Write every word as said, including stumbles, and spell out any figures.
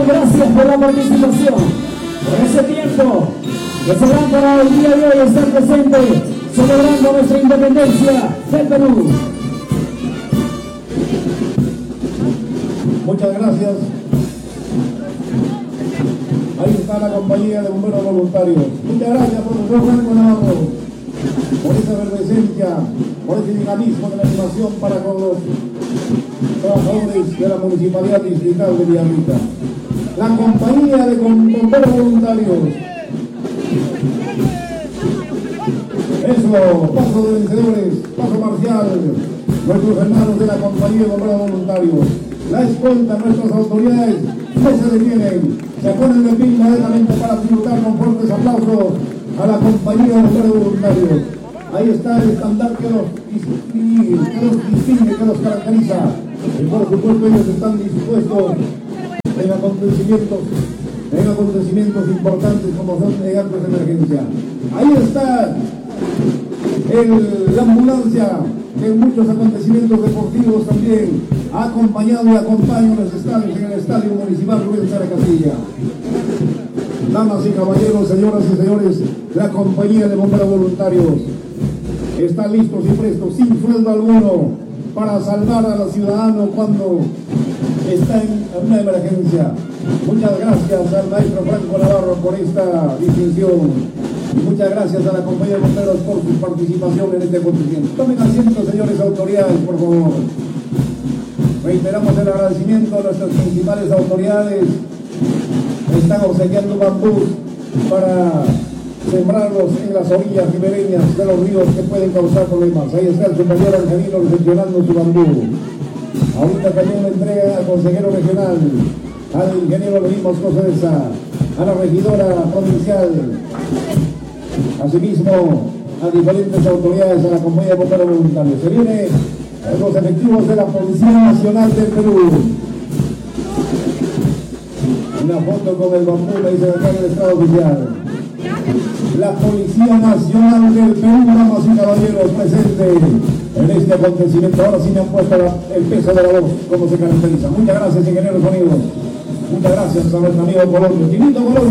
muchas gracias por la participación, por ese tiempo que se dan para el día de hoy estar presente celebrando nuestra independencia del Perú. Muchas gracias. Ahí está la compañía de bomberos voluntarios. Muchas gracias, profesor Franco Navarro, por esa efervescencia, por ese dinamismo de la animación para con los trabajadores de la Municipalidad Distrital de Villarrica. La compañía de bomberos voluntarios. Eso, paso de vencedores, paso marcial. Nuestros hermanos de la compañía de bomberos voluntarios. La escolta, nuestras autoridades no se detienen, se ponen de pie inmediatamente para tributar con fuertes aplausos a la compañía de bomberos voluntarios. Ahí está el estandarte que los, que los distingue, que los caracteriza. Y por supuesto ellos están dispuestos en acontecimientos, en acontecimientos importantes como son de actos de emergencia. Ahí está el, la ambulancia que en muchos acontecimientos deportivos también ha acompañado y acompaña en los estadios, en el Estadio Municipal Rubén Sara Castilla. Damas y caballeros, señoras y señores, la compañía de bomberos voluntarios está listos y prestos, sin sueldo alguno, para salvar a los ciudadanos cuando está en una emergencia. Muchas gracias al maestro Franco Navarro por esta distinción. Y muchas gracias a la compañía de bomberos por su participación en este acontecimiento. Tomen asiento, señores autoridades, por favor. Reiteramos el agradecimiento a nuestras principales autoridades. Están obsequiando bambús para sembrarlos en las orillas ribereñas de los ríos que pueden causar problemas. Ahí está el compañero Angelino recepcionando su bambú. Ahorita también le entrega al consejero regional, al ingeniero Luis Moscoso de Sá, a la regidora provincial, asimismo a diferentes autoridades, a la compañía de bomberos voluntarios. Se viene los efectivos de la Policía Nacional del Perú. Una foto con el bambú, le dice acá en el estado oficial. La Policía Nacional del Perú, damas y caballeros, presente en este acontecimiento. Ahora sí me han puesto la, el peso de la voz, como se caracteriza. Muchas gracias, ingenieros amigos. Muchas gracias a nuestro amigo Colombia. Chinito Colombia.